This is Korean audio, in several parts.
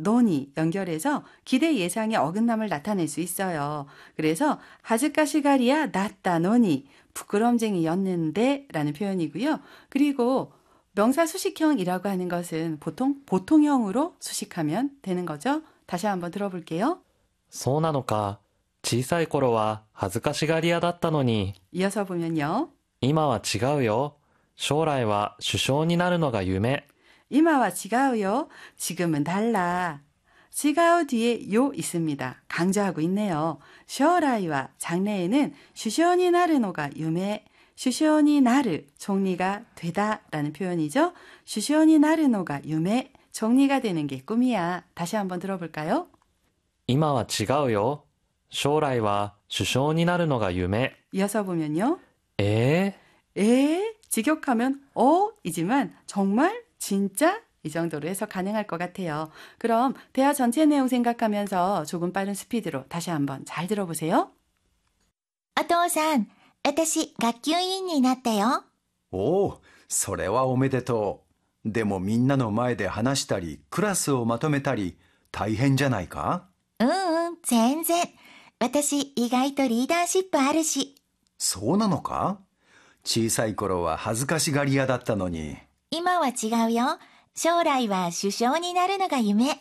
논이 연결해서 기대 예상의 어긋남을 나타낼 수 있어요. 그래서 하즈카시가리야 나타 논이 부끄럼쟁이였는데 라는 표현이고요. 그리고 명사 수식형이라고 하는 것은 보통 보통형으로 수식하면 되는 거죠. 다시 한번 들어볼게요. そうなのか。小さい頃は恥ずかしがり屋だったのに。 이어서 보면요. 今は違うよ。将来は首相になるのが夢。 이마와 지가우요. 지금은 달라. 지가우 뒤에 요 있습니다. 강조하고 있네요. 쇼라이와 장래에는 슈쇼니 나르노가 유메. 슈쇼니 나르, 총리가 되다라는 표현이죠. 슈쇼니 나르노가 유메, 총리가 되는 게 꿈이야. 다시 한번 들어볼까요? 今は違うよ。将来は首相になるのが夢。 이어서 보면요. え 직역하면 이지만 정말 진짜 이 정도로 해석 가능할 것 같아요. 그럼 대화 전체 내용 생각하면서 조금 빠른 스피드로 다시 한번 잘 들어보세요. お父さん、私学級委員になったよ。 おお、それはおめでとう。でもみんなの前で話したり、クラスをまとめたり、大変じゃないか？ 全然。私意外とリーダーシップあるし。 そうなのか？小さい頃は恥ずかしがり屋だったのに。 今は違うよ。将来は首相になるのが夢。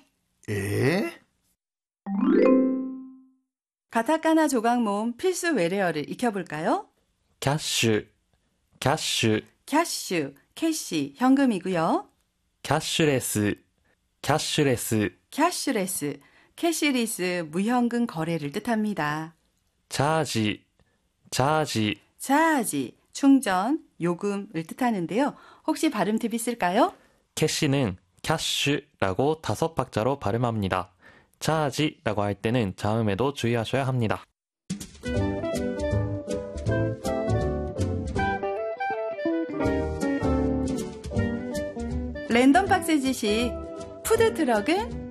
가타카나 조각 모음 필수 외래어를 익혀볼까요? キャッシュ、キャッシュ、 캐슈, 캐시, 현금이고요. キャッシュレス、キャッシュレス、 캐슈레스, 캐시리스, 무현금 거래를 뜻합니다. チャージ、チャージ、 차지, 충전, 요금을 뜻하는데요. 혹시 발음 팁 있을까요? 캐시는 캐쉬라고 5박자로 발음합니다. 차지라고 할 때는 자음에도 주의하셔야 합니다. 랜덤 박스 지식, 푸드트럭은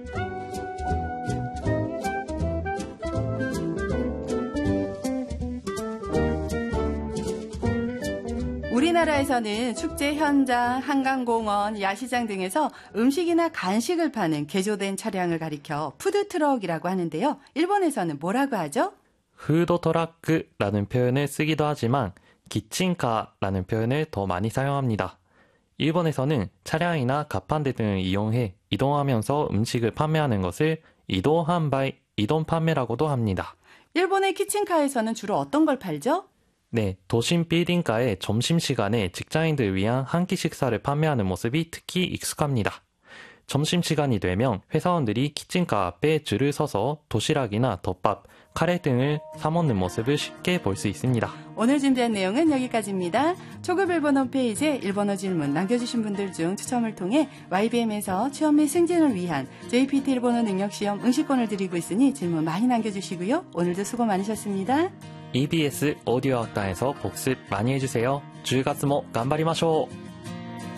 우리나라에서는 축제 현장, 한강공원, 야시장 등에서 음식이나 간식을 파는 개조된 차량을 가리켜 푸드트럭이라고 하는데요. 일본에서는 뭐라고 하죠? 푸드트럭이라는 표현을 쓰기도 하지만 키친카라는 표현을 더 많이 사용합니다. 일본에서는 차량이나 가판대 등을 이용해 이동하면서 음식을 판매하는 것을 이동販売, 이동판매라고도 합니다. 일본의 키친카에서는 주로 어떤 걸 팔죠? 네, 도심 빌딩가에 점심시간에 직장인들 위한 한 끼 식사를 판매하는 모습이 특히 익숙합니다. 점심시간이 되면 회사원들이 키친카 앞에 줄을 서서 도시락이나 덮밥, 카레 등을 사먹는 모습을 쉽게 볼 수 있습니다. 오늘 준비한 내용은 여기까지입니다. 초급 일본어 홈페이지에 일본어 질문 남겨주신 분들 중 추첨을 통해 YBM에서 취업 및 승진을 위한 JPT 일본어 능력시험 응시권을 드리고 있으니 질문 많이 남겨주시고요. 오늘도 수고 많으셨습니다. EBS 오디오 학당에서 복습 많이 해주세요. 10月も頑張りましょう.